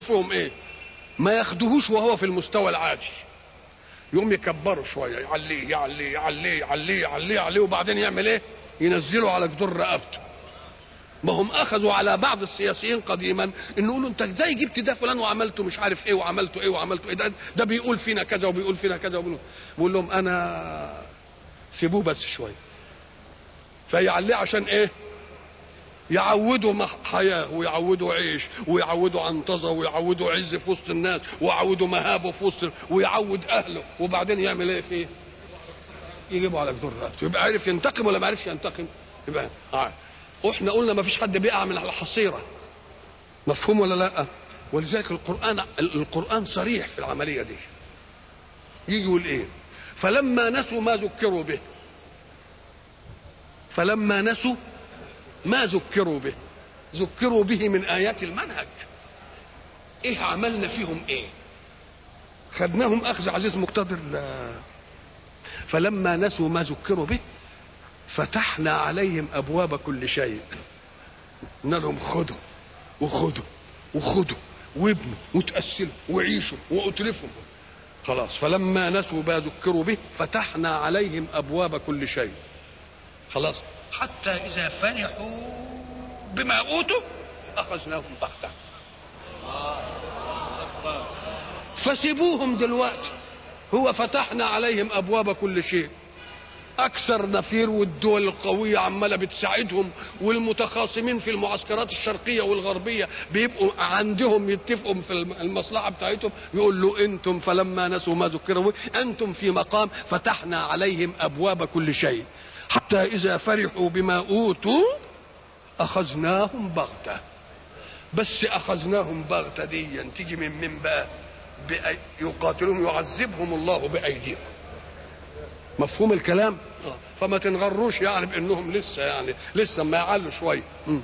فيهم ايه؟ ما ياخدوهوش وهو في المستوى العادي، يقوم يكبروا شويه، يعليه يعليه يعليه يعليه يعليه يعليه، وبعدين يعمل ايه؟ ينزلوا على جدور رقبته. ما هم اخذوا على بعض السياسيين قديما ان يقولوا انت ازاي جبت ده فلان وعملته مش عارف ايه وعملته ايه وعملته ايه، ده بيقول فينا كذا وبيقول فينا كذا بقول لهم انا سيبوه بس شويه. فيعليه عشان ايه؟ يعودوا حياه ويعودوا عيش ويعودوا عنطزه ويعودوا عز في وسط الناس ويعودوا مهابه في وسط، ويعود اهله، وبعدين يعمل ايه فيه؟ يجيبوا على جدور رقبته. يبقى عارف ينتقم ولا ما عرفش ينتقم؟ يبقى عارف. واحنا قلنا ما فيش حد بيقع من على الحصيره، مفهوم ولا لا؟ ولذلك القرآن صريح في العمليه دي. يجي يقول ايه؟ فلما نسوا ما ذكروا به، فلما نسوا ما ذكروا به، ذكروا به من آيات المنهج. ايه عملنا فيهم ايه؟ خدناهم اخذ عزيز مقتدر؟ لا. فلما نسوا ما ذكروا به فتحنا عليهم ابواب كل شيء. قلنا لهم خدوا وخدوا وخدوا وابنوا وتأسلوا وعيشوا واتلفوا. خلاص. فلما نسوا ما ذكروا به فتحنا عليهم ابواب كل شيء. خلاص. حتى اذا فرحوا بما اوتوا اخذناهم بغته. فسيبوهم دلوقتي، هو فتحنا عليهم ابواب كل شيء، اكثر نفير، والدول القويه عماله بتساعدهم، والمتخاصمين في المعسكرات الشرقيه والغربيه بيبقوا عندهم يتفقوا في المصلحه بتاعتهم. يقول له انتم فلما نسوا ما ذكروا انتم في مقام فتحنا عليهم ابواب كل شيء حتى اذا فرحوا بما اوتوا اخذناهم بغته. بس اخذناهم بغته دي تيجي من بقى؟ يقاتلهم يعذبهم الله بايديهم. مفهوم الكلام؟ فما تنغروش يعني بانهم لسه ما يعلوا شويه.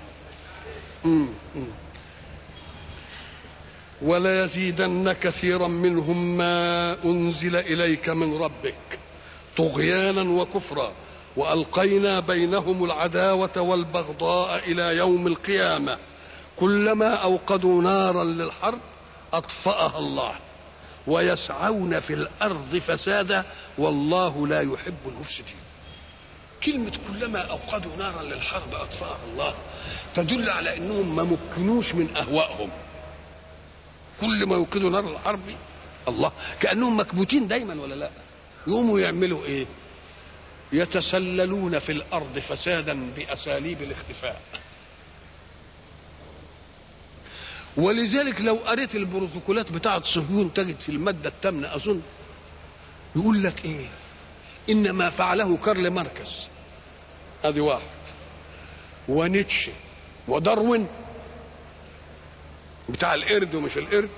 ولا يزيدن كثيرا منهم ما انزل اليك من ربك طغيانا وكفرا والقينا بينهم العداوه والبغضاء الى يوم القيامه كلما اوقدوا نارا للحرب اطفاها الله ويسعون في الارض فسادا والله لا يحب المفسدين. كلمه كلما اوقدوا نارا للحرب اطفاها الله تدل على انهم ما مكنوش من اهوائهم. كل ما يوقدوا نار الحرب الله كانهم مكبوتين دايما ولا لا؟ يقوموا يعملوا ايه؟ يتسللون في الارض فسادا باساليب الاختفاء. ولذلك لو قريت البروتوكولات بتاعه صهيون تجد في الماده الثامنه اظن يقول لك ايه؟ ان ما فعله كارل ماركس هذه واحد، ونيتشه وداروين بتاع القرد ومش القرد،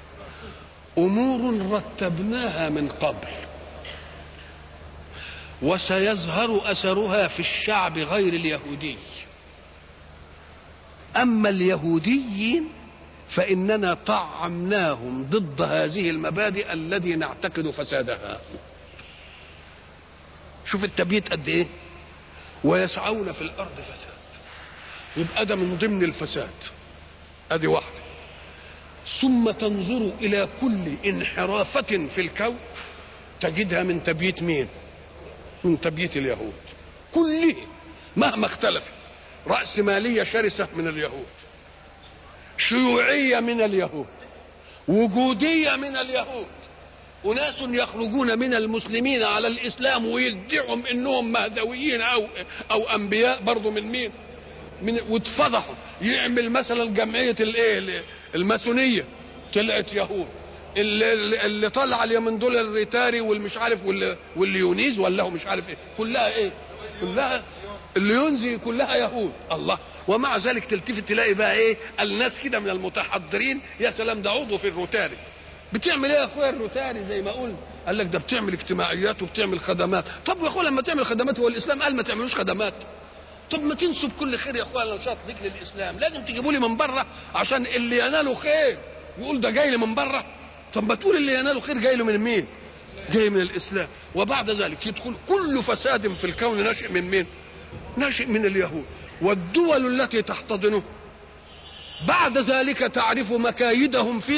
امور رتبناها من قبل وسيظهر اثرها في الشعب غير اليهودي. اما اليهوديين فإننا طعمناهم ضد هذه المبادئ الذي نعتقد فسادها. شوف التبييت قد ايه؟ ويسعون في الأرض فساد، يبقى ده من ضمن الفساد. ادي واحدة. ثم تنظر إلى كل انحرافة في الكون تجدها من تبييت مين؟ من تبييت اليهود. كله مهما اختلفت، رأسمالية شرسة من اليهود، شيوعية من اليهود، وجودية من اليهود، وناس يخرجون من المسلمين على الإسلام ويدعهم إنهم مهدويين أو أنبياء برضو من مين؟ واتفضحوا. يعمل مثلا جمعية الماسونية طلعت يهود، اللي طلع اليمن دول الريتاري والمش عارف والليونيز ولا هو مش عارف ايه، كلها ايه؟ كلها الليونزي، كلها يهود. الله. ومع ذلك تلتفت تلاقي بقى ايه؟ الناس كده من المتحضرين، يا سلام ده عضو في الروتاري. بتعمل ايه يا اخويا الروتاري زي ما قلنا؟ قال لك ده بتعمل اجتماعيات وبتعمل خدمات. طب يا اخويا لما تعمل خدمات، هو الاسلام قال ما تعملوش خدمات؟ طب ما تنسب كل خير يا اخويا نشاط ليك للاسلام، لازم تجيبوا لي من بره عشان اللي يناله خير يقول ده جاي لي من بره. طب ما تقول اللي يناله خير جاي له من مين؟ جاي من الاسلام. وبعد ذلك يدخل كل فساد في الكون ناشئ من مين؟ ناشئ من اليهود. والدول التي تحتضنه بعد ذلك تعرف مكايدهم فيه